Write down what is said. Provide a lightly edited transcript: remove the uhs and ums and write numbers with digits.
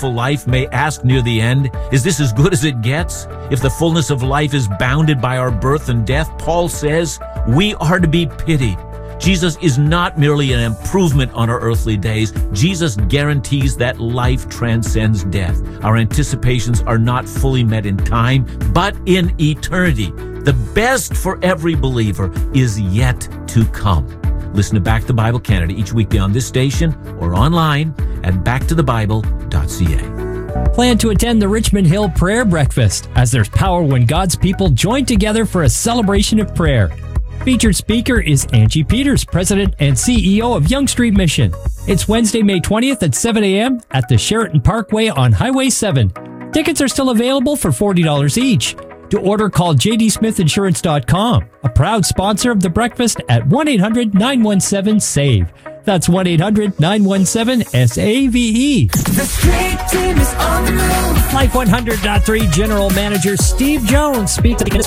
fruitful life may ask near the end, is this as good as it gets? If the fullness of life is bounded by our birth and death, Paul says, we are to be pitied. Jesus is not merely an improvement on our earthly days. Jesus guarantees that life transcends death. Our anticipations are not fully met in time, but in eternity. The best for every believer is yet to come. Listen to Back to the Bible Canada each weekday on this station or online at backtothebible.ca. Plan to attend the Richmond Hill Prayer Breakfast, as there's power when God's people join together for a celebration of prayer. Featured speaker is Angie Peters, President and CEO of Yonge Street Mission. It's Wednesday, May 20th at 7 a.m. at the Sheraton Parkway on Highway 7. Tickets are still available for $40 each. To order, call jdsmithinsurance.com, a proud sponsor of the breakfast at 1-800-917-SAVE. That's 1-800-917-SAVE. The Straight Team is on the road. Life 100.3 General Manager Steve Jones speaks at the